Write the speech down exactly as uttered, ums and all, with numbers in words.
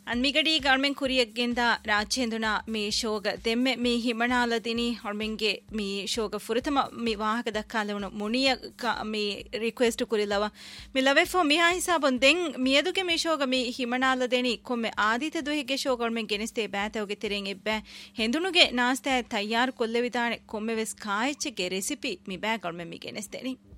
ಅನ್ ಮಿಗಡಿ ಗರ್ಮೆನ್ ಕುರಿಯಗ್ಗೆಂದ ರಾಜೇಂದ್ರನ me ಶೋಗ ದೆಮ್ಮೆ me ಹಿಮಣಾಲದಿನಿ ಹೊಳ್ಮೆಂಗೆ me ಶೋಗ ಫುರತಮ me ವಾಹಕ ದಕ್ಕಾಲವನು ಮುಣಿಯ me request ಕುರಿಲವ ಮಿ ಲವೆಫೋ Miha ಹಿಸಾಬೊನ್ ದೆಂ ಮಿಯದುಗೆ me ಶೋಗ me ಹಿಮಣಾಲದೆನಿ ಕೊಮ್ಮೆ ಆದಿತ ದುಹಿಗೆ ಶೋಗ ಹೊಳ್ಮೆನ್ ಗೆನಿಸ್ತೆ ಬ್ಯಾತವಗೆ ತಿರೆಂ ಎಬ್ಬೆ ಹೆಂದುನುಗೆ ನಾಸ್ತೆ ತಯ್ಯಾರು ಕೊಲ್ಲೆವಿದಾಣೆ ಕೊಮ್ಮೆ ವೆಸ್ ಕಾಯಚ್ಚೆಗೆ recipe ಮಿ bag ಹೊಳ್ಮೆನ್ ಮಿ ಗೆನಿಸ್ತೆನಿ